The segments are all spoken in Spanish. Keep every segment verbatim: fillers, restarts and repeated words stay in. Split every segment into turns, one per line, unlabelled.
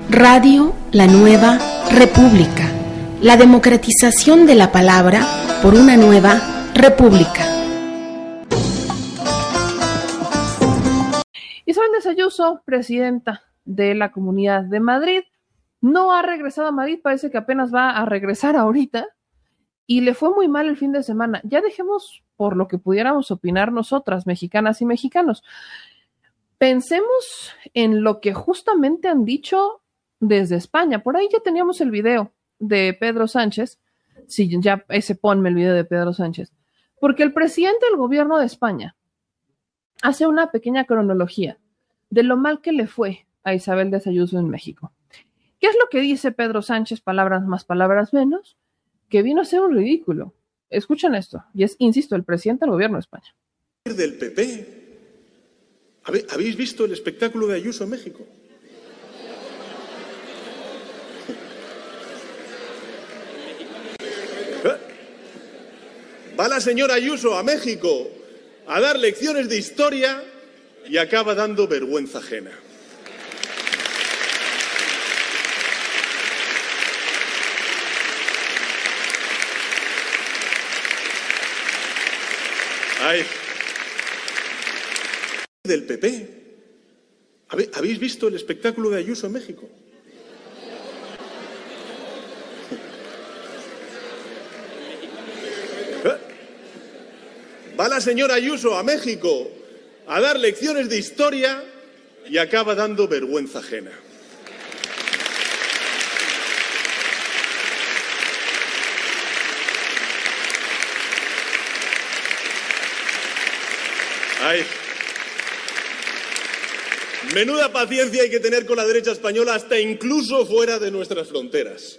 Radio La Nueva República. La democratización de la palabra por una nueva república.
Isabel Díaz Ayuso, presidenta de la Comunidad de Madrid, no ha regresado a Madrid, parece que apenas va a regresar ahorita, y le fue muy mal el fin de semana. Ya dejemos por lo que pudiéramos opinar nosotras, mexicanas y mexicanos. Pensemos en lo que justamente han dicho desde España. Por ahí ya teníamos el video de Pedro Sánchez. Sí, ya ese ponme el video de Pedro Sánchez. Porque el presidente del gobierno de España hace una pequeña cronología de lo mal que le fue a Isabel Díaz Ayuso en México. ¿Qué es lo que dice Pedro Sánchez? Palabras más, palabras menos. Que vino a ser un ridículo. Escuchen esto. Y es, insisto, el presidente del gobierno de España.
Del P P. ¿Habéis visto el espectáculo de Ayuso en México? Va la señora Ayuso a México a dar lecciones de historia y acaba dando vergüenza ajena. Ay. Del P P. ¿Habéis visto el espectáculo de Ayuso en México? Va la señora Ayuso a México a dar lecciones de historia y acaba dando vergüenza ajena. Ay. Menuda paciencia hay que tener con la derecha española, hasta incluso fuera de nuestras fronteras.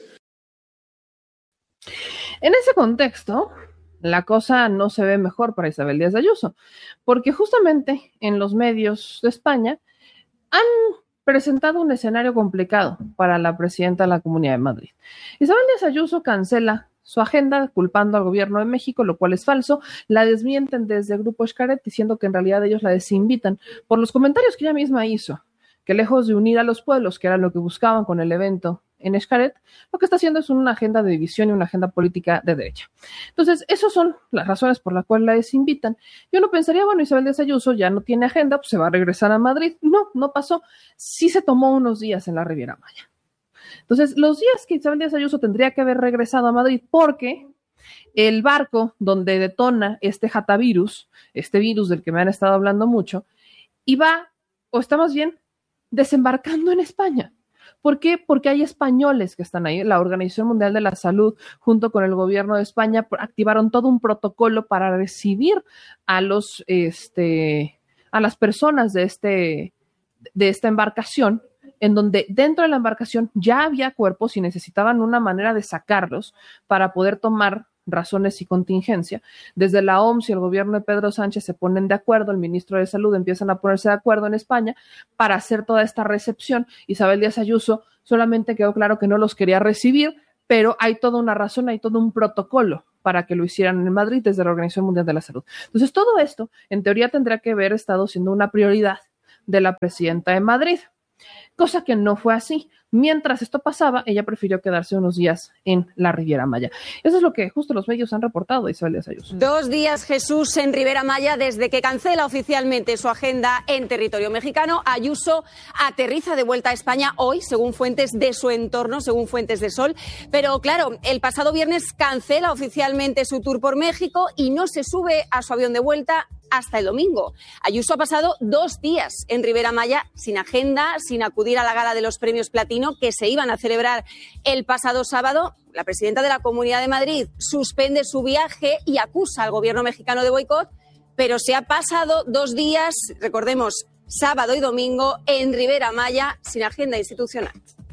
En ese contexto, la cosa no se ve mejor para Isabel Díaz Ayuso, porque justamente en los medios de España han presentado un escenario complicado para la presidenta de la Comunidad de Madrid. Isabel Díaz Ayuso cancela su agenda culpando al gobierno de México, lo cual es falso. La desmienten desde el Grupo Xcaret diciendo que en realidad ellos la desinvitan por los comentarios que ella misma hizo, que lejos de unir a los pueblos, que era lo que buscaban con el evento en Xcaret, lo que está haciendo es una agenda de división y una agenda política de derecha. Entonces, esas son las razones por las cuales la desinvitan. Y uno pensaría, bueno, Isabel Díaz Ayuso ya no tiene agenda, pues se va a regresar a Madrid. No, no pasó. Sí se tomó unos días en la Riviera Maya. Entonces, los días que Isabel Díaz Ayuso tendría que haber regresado a Madrid, porque el barco donde detona este jatavirus, este virus del que me han estado hablando mucho, iba, o está más bien, desembarcando en España. ¿Por qué? Porque hay españoles que están ahí. La Organización Mundial de la Salud, junto con el gobierno de España, activaron todo un protocolo para recibir a los, este, a las personas de este, de esta embarcación, en donde dentro de la embarcación ya había cuerpos y necesitaban una manera de sacarlos para poder tomar razones y contingencia. Desde la O M S y el gobierno de Pedro Sánchez se ponen de acuerdo, el ministro de Salud empiezan a ponerse de acuerdo en España para hacer toda esta recepción. Isabel Díaz Ayuso solamente quedó claro que no los quería recibir, pero hay toda una razón, hay todo un protocolo para que lo hicieran en Madrid desde la Organización Mundial de la Salud. Entonces, todo esto, en teoría, tendría que haber estado siendo una prioridad de la presidenta de Madrid, cosa que no fue así. Mientras esto pasaba, ella prefirió quedarse unos días en la Riviera Maya. Eso es lo que justo los medios han reportado de Isabel Díaz Ayuso.
Dos días, Jesús, en Riviera Maya desde que cancela oficialmente su agenda en territorio mexicano. Ayuso aterriza de vuelta a España hoy, según fuentes de su entorno, según fuentes de Sol. Pero claro, el pasado viernes cancela oficialmente su tour por México y no se sube a su avión de vuelta hasta el domingo. Ayuso ha pasado dos días en Riviera Maya sin agenda, sin acudir a la gala de los premios Platino que se iban a celebrar el pasado sábado. La presidenta de la Comunidad de Madrid suspende su viaje y acusa al gobierno mexicano de boicot, pero se ha pasado dos días, recordemos, sábado y domingo, en Riviera Maya sin agenda institucional.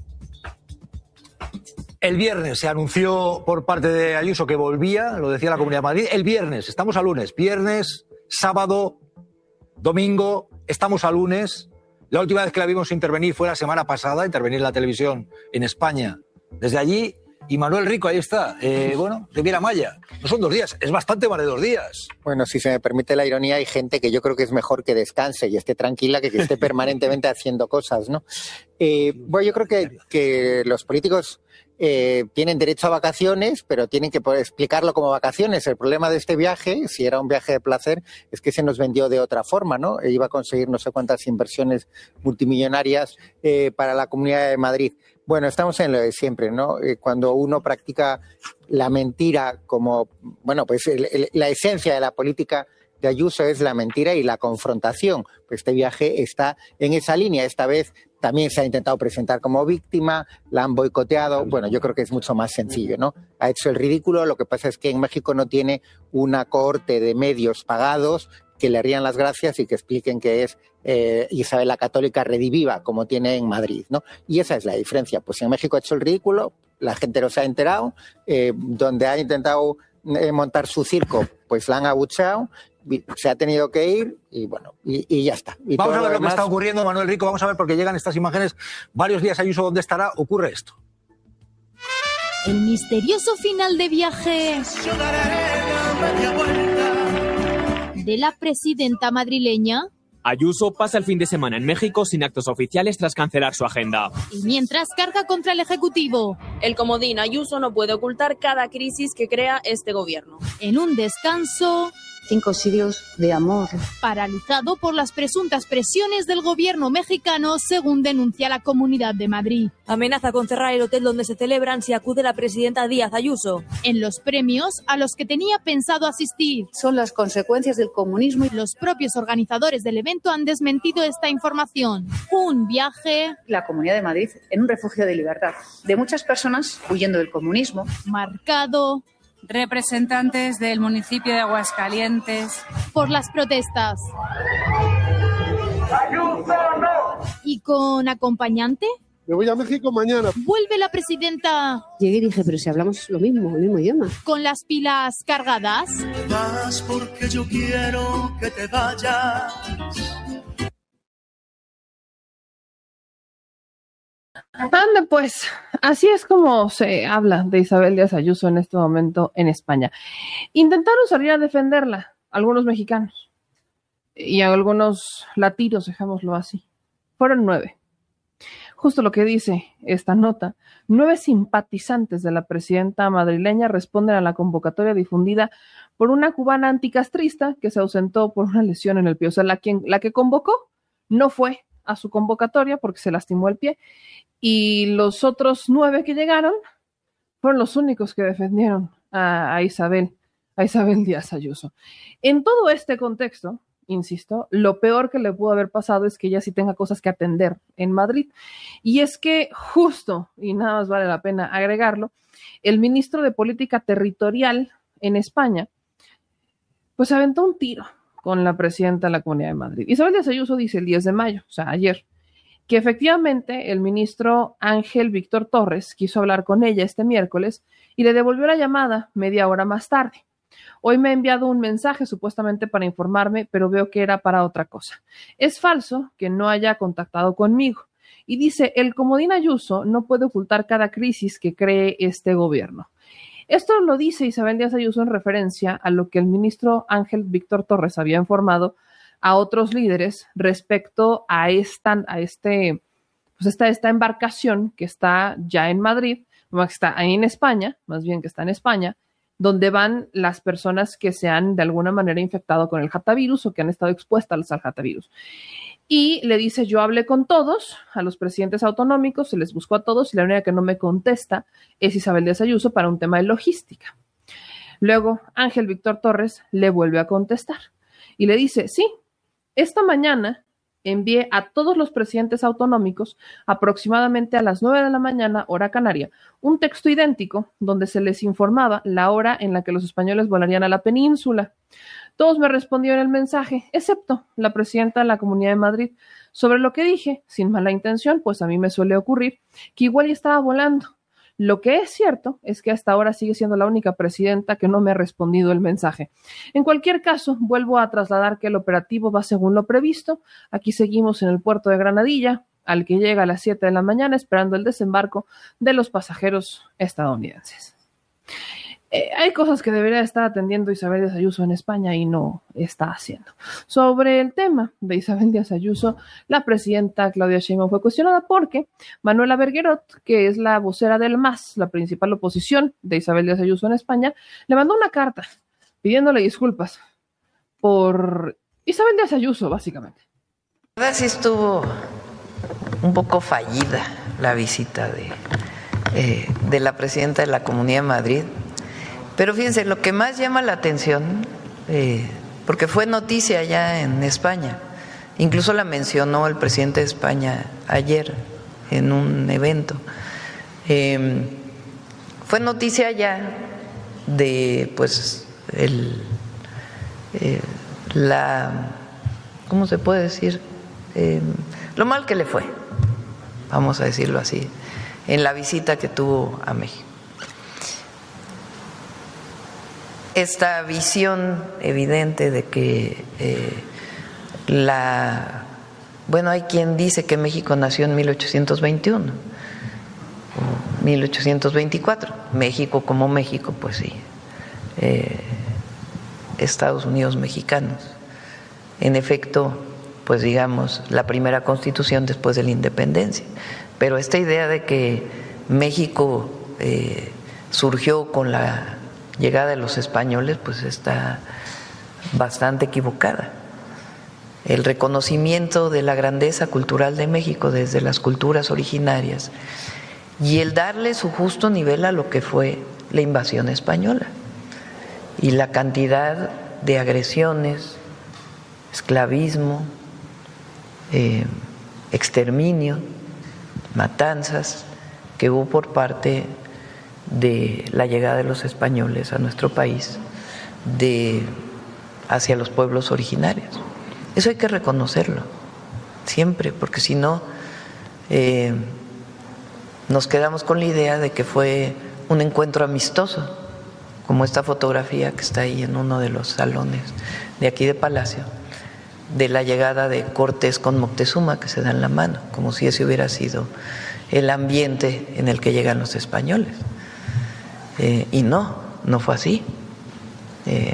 El viernes se anunció por parte de Ayuso que volvía, lo decía la Comunidad de Madrid, el viernes, estamos a lunes, viernes, sábado, domingo, estamos a lunes. La última vez que la vimos intervenir fue la semana pasada, intervenir en la televisión en España. Desde allí Y Manuel Rico, ahí está. Eh, bueno, Riviera Maya. No son dos días, es bastante más de dos días.
Bueno, si se me permite la ironía, hay gente que yo creo que es mejor que descanse y esté tranquila que que esté permanentemente haciendo cosas, ¿no? Eh, bueno, yo creo que, que los políticos eh, tienen derecho a vacaciones, pero tienen que poder explicarlo como vacaciones. El problema de este viaje, si era un viaje de placer, es que se nos vendió de otra forma, ¿no? E iba a conseguir no sé cuántas inversiones multimillonarias eh, para la Comunidad de Madrid. Bueno, estamos en lo de siempre, ¿no? Eh, cuando uno practica la mentira como, bueno, pues el, el, la esencia de la política de Ayuso es la mentira y la confrontación. Pues este viaje está en esa línea. Esta vez también se ha intentado presentar como víctima, la han boicoteado. Bueno, yo creo que es mucho más sencillo, ¿no? Ha hecho el ridículo. Lo que pasa es que en México no tiene una cohorte de medios pagados que le rían las gracias y que expliquen que es eh, Isabel la Católica rediviva, como tiene en Madrid, ¿no? Y esa es la diferencia. Pues en México ha hecho el ridículo, la gente no se ha enterado, eh, donde ha intentado eh, montar su circo, pues la han abucheado, se ha tenido que ir y bueno, y, y ya está. Y
vamos a ver lo,
demás...
que está ocurriendo, Manuel Rico, vamos a ver porque llegan estas imágenes varios días. Ayuso, ¿dónde estará? Ocurre esto.
El misterioso final de viaje de la presidenta madrileña.
Ayuso pasa el fin de semana en México sin actos oficiales tras cancelar su agenda.
Y mientras carga contra el Ejecutivo.
El comodín Ayuso no puede ocultar cada crisis que crea este gobierno.
En un descanso...
Cinco siglos de amor.
Paralizado por las presuntas presiones del gobierno mexicano, según denuncia la Comunidad de Madrid.
Amenaza con cerrar el hotel donde se celebran si acude la presidenta Díaz Ayuso.
En los premios a los que tenía pensado asistir.
Son las consecuencias del comunismo.
Los propios organizadores del evento han desmentido esta información. Un viaje...
La Comunidad de Madrid en un refugio de libertad. De muchas personas huyendo del comunismo.
Marcado...
Representantes del municipio de Aguascalientes.
Por las protestas.
¡Ayuso no!
¿Y con acompañante?
Me voy a México mañana.
Vuelve la presidenta.
Llegué y dije, pero si hablamos lo mismo, el mismo idioma.
Con las pilas cargadas.
Te vas porque yo quiero que te vayas.
Ande pues, así es como se habla de Isabel Díaz Ayuso en este momento en España. Intentaron salir a defenderla algunos mexicanos y algunos latinos, dejémoslo así. Fueron nueve. Justo lo que dice esta nota, nueve simpatizantes de la presidenta madrileña responden a la convocatoria difundida por una cubana anticastrista que se ausentó por una lesión en el pie. O sea, la, quien, la que convocó no fue a su convocatoria porque se lastimó el pie. Y los otros nueve que llegaron fueron los únicos que defendieron a, a Isabel, a Isabel Díaz Ayuso. En todo este contexto, insisto, lo peor que le pudo haber pasado es que ella sí tenga cosas que atender en Madrid. Y es que justo, y nada más vale la pena agregarlo, el ministro de Política Territorial en España, pues aventó un tiro con la presidenta de la Comunidad de Madrid. Isabel Díaz Ayuso dice el diez de mayo, o sea, ayer, que efectivamente el ministro Ángel Víctor Torres quiso hablar con ella este miércoles y le devolvió la llamada media hora más tarde. Hoy me ha enviado un mensaje supuestamente para informarme, pero veo que era para otra cosa. Es falso que no haya contactado conmigo. Y dice, el comodín Ayuso no puede ocultar cada crisis que cree este gobierno. Esto lo dice Isabel Díaz Ayuso en referencia a lo que el ministro Ángel Víctor Torres había informado a otros líderes respecto a esta, a este, pues esta, esta embarcación que está ya en Madrid, que está ahí en España, más bien que está en España, donde van las personas que se han de alguna manera infectado con el hantavirus o que han estado expuestas al hantavirus. Y le dice, yo hablé con todos, a los presidentes autonómicos, se les buscó a todos y la única que no me contesta es Isabel Díaz Ayuso para un tema de logística. Luego Ángel Víctor Torres le vuelve a contestar y le dice, sí, esta mañana envié a todos los presidentes autonómicos aproximadamente a las nueve de la mañana, hora canaria, un texto idéntico donde se les informaba la hora en la que los españoles volarían a la península. Todos me respondieron el mensaje, excepto la presidenta de la Comunidad de Madrid, sobre lo que dije, sin mala intención, pues a mí me suele ocurrir, que igual ya estaba volando. Lo que es cierto es que hasta ahora sigue siendo la única presidenta que no me ha respondido el mensaje. En cualquier caso, vuelvo a trasladar que el operativo va según lo previsto. Aquí seguimos en el puerto de Granadilla, al que llega a las siete de la mañana esperando el desembarco de los pasajeros estadounidenses. Eh, hay cosas que debería estar atendiendo Isabel Díaz Ayuso en España y no está haciendo. Sobre el tema de Isabel Díaz Ayuso, la presidenta Claudia Sheinbaum fue cuestionada porque Manuela Bergerot, que es la vocera del M A S, la principal oposición de Isabel Díaz Ayuso en España, le mandó una carta pidiéndole disculpas por Isabel Díaz Ayuso, básicamente.
La verdad sí estuvo un poco fallida la visita de, eh, de la presidenta de la Comunidad de Madrid. Pero fíjense, lo que más llama la atención, eh, porque fue noticia allá en España, incluso la mencionó el presidente de España ayer en un evento, eh, fue noticia allá de, pues, el, eh, la, ¿cómo se puede decir? Eh, lo mal que le fue, vamos a decirlo así, en la visita que tuvo a México. Esta visión evidente de que eh, la, bueno, hay quien dice que México nació en mil ochocientos veintiuno o mil ochocientos veinticuatro, México como México, pues sí, eh, Estados Unidos mexicanos. En efecto, pues digamos, la primera constitución después de la independencia, pero esta idea de que México eh, surgió con la llegada de los españoles, pues está bastante equivocada. El reconocimiento de la grandeza cultural de México desde las culturas originarias y el darle su justo nivel a lo que fue la invasión española y la cantidad de agresiones, esclavismo, eh, exterminio, matanzas que hubo por parte de la llegada de los españoles a nuestro país, de hacia los pueblos originarios. Eso hay que reconocerlo siempre, porque si no eh, nos quedamos con la idea de que fue un encuentro amistoso, como esta fotografía que está ahí en uno de los salones de aquí de Palacio, de la llegada de Cortés con Moctezuma, que se dan la mano, como si ese hubiera sido el ambiente en el que llegan los españoles. Eh, y no, no fue así. Eh,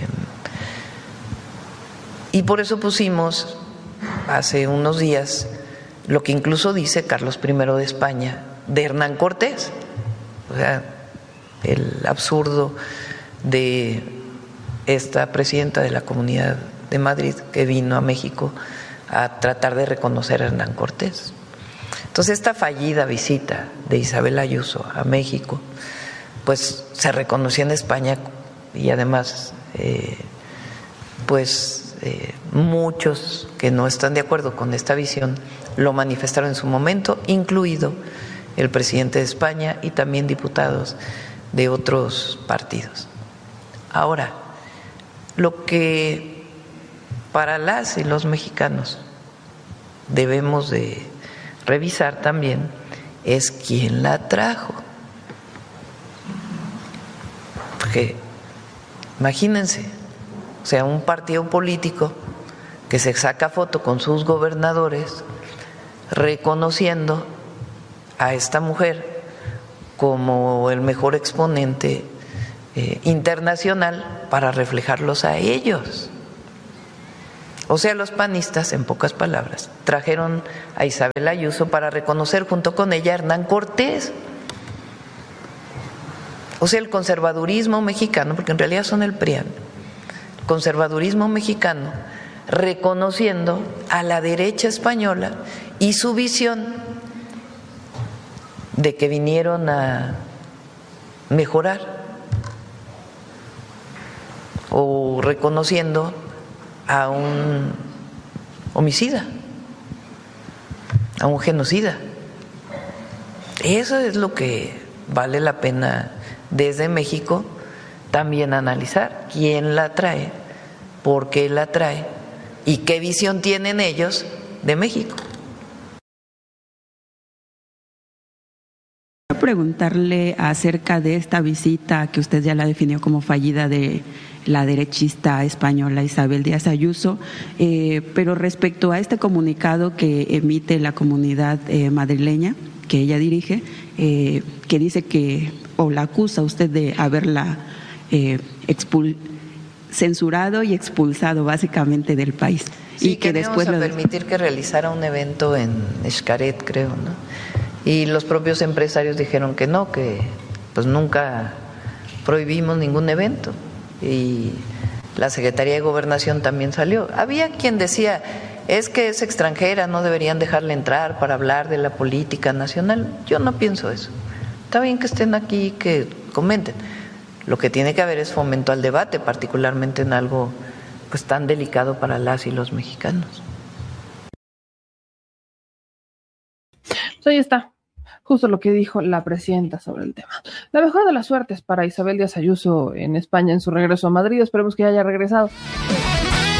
y por eso pusimos hace unos días lo que incluso dice Carlos primero de España de Hernán Cortés, o sea, el absurdo de esta presidenta de la Comunidad de Madrid que vino a México a tratar de reconocer a Hernán Cortés. Entonces, esta fallida visita de Isabel Ayuso a México, pues se reconoció en España y además, eh, pues eh, muchos que no están de acuerdo con esta visión lo manifestaron en su momento, incluido el presidente de España y también diputados de otros partidos. Ahora, lo que para las y los mexicanos debemos de revisar también es quién la trajo. Porque imagínense, o sea, un partido político que se saca foto con sus gobernadores reconociendo a esta mujer como el mejor exponente eh, internacional para reflejarlos a ellos. O sea, los panistas, en pocas palabras, trajeron a Isabel Ayuso para reconocer junto con ella a Hernán Cortés. O sea, el conservadurismo mexicano, porque en realidad son el PRIAN, el conservadurismo mexicano reconociendo a la derecha española y su visión de que vinieron a mejorar, o reconociendo a un homicida, a un genocida. Eso es lo que vale la pena desde México también analizar: quién la trae, por qué la trae y qué visión tienen ellos de México.
Preguntarle acerca de esta visita que usted ya la definió como fallida de la derechista española Isabel Díaz Ayuso, eh, pero respecto a este comunicado que emite la comunidad eh, madrileña que ella dirige, eh, que dice que, o la acusa usted de haberla eh, expul- censurado y expulsado básicamente del país.
Sí,
y que después
a
lo
permitir que realizara un evento en Xcaret, creo, ¿no? Y los propios empresarios dijeron que no, que pues nunca prohibimos ningún evento. Y la Secretaría de Gobernación también salió. Había quien decía, es que es extranjera, no deberían dejarle entrar para hablar de la política nacional. Yo no pienso eso. Está bien que estén aquí, que comenten. Lo que tiene que haber es fomento al debate, particularmente en algo pues tan delicado para las y los mexicanos.
Pues ahí está, justo lo que dijo la presidenta sobre el tema. La mejor de las suertes para Isabel Díaz Ayuso en España en su regreso a Madrid. Esperemos que haya regresado.